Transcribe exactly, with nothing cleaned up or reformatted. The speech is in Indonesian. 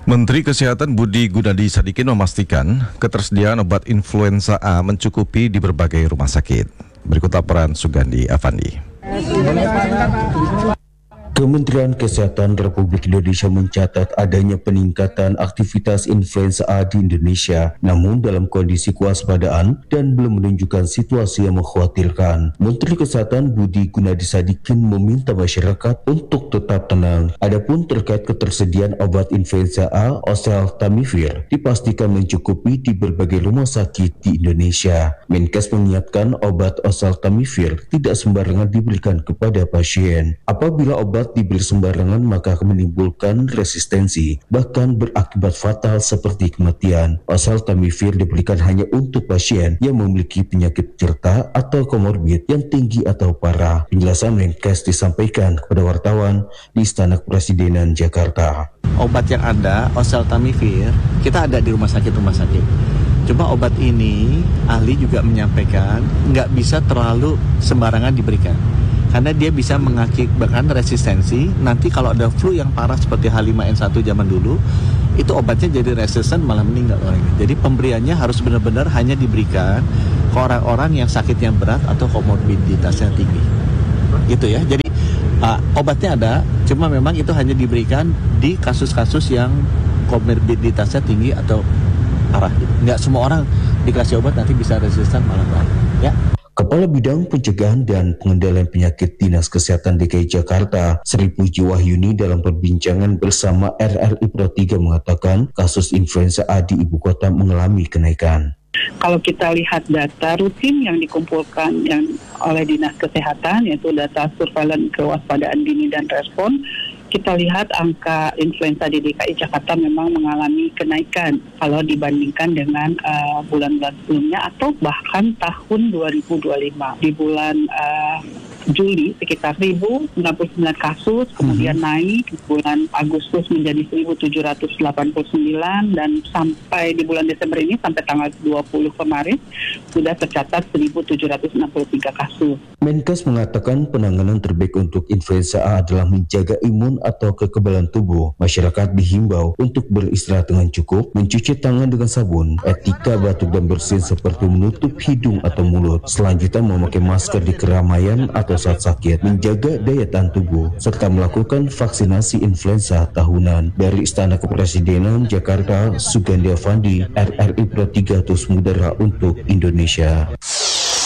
Menteri Kesehatan Budi Gunadi Sadikin memastikan ketersediaan obat influenza A mencukupi di berbagai rumah sakit. Berikut laporan Sugandi Avandi. Kementerian Kesehatan Republik Indonesia mencatat adanya peningkatan aktivitas influenza A di Indonesia, namun dalam kondisi kewaspadaan dan belum menunjukkan situasi yang mengkhawatirkan. Menteri Kesehatan Budi Gunadi Sadikin meminta masyarakat untuk tetap tenang. Adapun terkait ketersediaan obat influenza A, oseltamivir, dipastikan mencukupi di berbagai rumah sakit di Indonesia. Menkes mengingatkan obat oseltamivir tidak sembarangan diberikan kepada pasien. Apabila obat dibeli sembarangan maka akan menimbulkan resistensi, bahkan berakibat fatal seperti kematian. Oseltamivir diberikan hanya untuk pasien yang memiliki penyakit penyerta atau komorbid yang tinggi atau parah. Penjelasan Menkes disampaikan kepada wartawan di Istana Kepresidenan Jakarta. Obat yang ada, oseltamivir, kita ada di rumah sakit-rumah sakit. Cuma obat ini, ahli juga menyampaikan, nggak bisa terlalu sembarangan diberikan. Karena dia bisa mengakibatkan resistensi. Nanti kalau ada flu yang parah seperti H lima N satu zaman dulu, itu obatnya jadi resisten malah meninggal orangnya. Jadi pemberiannya harus benar-benar hanya diberikan ke orang-orang yang sakitnya berat atau komorbiditasnya tinggi. Gitu ya. Jadi uh, obatnya ada, cuma memang itu hanya diberikan di kasus-kasus yang komorbiditasnya tinggi atau parah. Nggak semua orang dikasih obat nanti bisa resisten malah parah. Ya. Kepala Bidang Pencegahan dan Pengendalian Penyakit Dinas Kesehatan D K I Jakarta, Sri Puji Wahyuni dalam perbincangan bersama R R I Pro tiga mengatakan kasus influenza A di ibu kota mengalami kenaikan. Kalau kita lihat data rutin yang dikumpulkan yang oleh Dinas Kesehatan, yaitu data surveillance kewaspadaan dini dan respon, kita lihat angka influenza di D K I Jakarta memang mengalami kenaikan kalau dibandingkan dengan uh, bulan-bulan sebelumnya atau bahkan tahun dua ribu dua puluh lima. Di bulan uh, Juli sekitar seribu sembilan puluh sembilan kasus, kemudian hmm. naik di bulan Agustus menjadi seribu tujuh ratus delapan puluh sembilan dan sampai di bulan Desember ini sampai tanggal dua puluh kemarin sudah tercatat seribu tujuh ratus enam puluh tiga kasus. Menkes mengatakan penanganan terbaik untuk influenza A adalah menjaga imun atau kekebalan tubuh. Masyarakat dihimbau untuk beristirahat dengan cukup, mencuci tangan dengan sabun, etika batuk dan bersin seperti menutup hidung atau mulut. Selanjutnya memakai masker di keramaian atau saat sakit, menjaga daya tahan tubuh, serta melakukan vaksinasi influenza tahunan. Dari Istana Kepresidenan Jakarta, Sugandi Avandi, R R I Pro tiga Terus Mudara untuk Indonesia.